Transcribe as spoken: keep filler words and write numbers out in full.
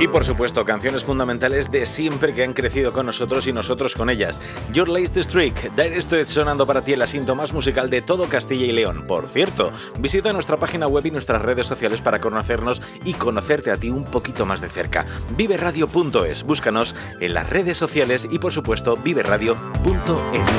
Y por supuesto, canciones fundamentales de siempre que han crecido con nosotros y nosotros con ellas. Your Latest Trick, Dire Straits sonando para ti el asiento más musical de todo Castilla y León. Por cierto, visita nuestra página web y nuestras redes sociales para conocernos y conocerte a ti un poquito más de cerca. vive radio punto es, búscanos en las redes sociales y por supuesto vive radio punto es.